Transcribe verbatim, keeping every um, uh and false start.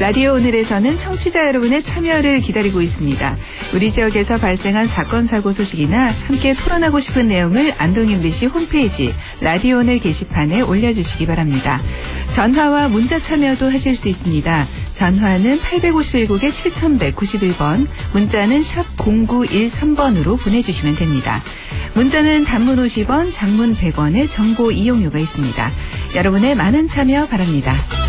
라디오 오늘에서는 청취자 여러분의 참여를 기다리고 있습니다. 우리 지역에서 발생한 사건, 사고 소식이나 함께 토론하고 싶은 내용을 안동 엠비씨 홈페이지 라디오 오늘 게시판에 올려주시기 바랍니다. 전화와 문자 참여도 하실 수 있습니다. 전화는 팔백오십일 국에 칠천백구십일 번, 문자는 샵 공구일삼 번으로 보내주시면 됩니다. 문자는 단문 오십 원, 장문 백 원의 정보 이용료가 있습니다. 여러분의 많은 참여 바랍니다.